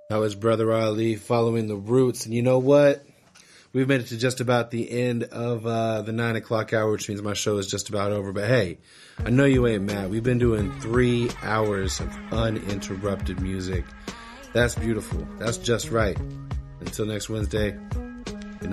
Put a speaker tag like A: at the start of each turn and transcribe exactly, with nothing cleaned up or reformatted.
A: I was Brother Ali following the roots. And you know what? We've made it to just about the end of uh, the nine o'clock hour, which means my show is just about over. But hey, I know you ain't mad. We've been doing three hours of uninterrupted music. That's beautiful. That's just right. Until next Wednesday,